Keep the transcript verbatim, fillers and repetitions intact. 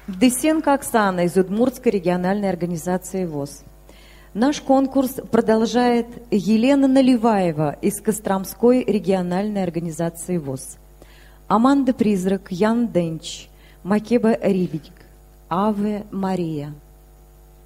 Дысенко Оксана из Удмуртской региональной организации ВОС. Наш конкурс продолжает Елена Наливаева из Костромской региональной организации ВОС. Аманда Призрак, Ян Денч, Макеба Рибик, Аве Мария.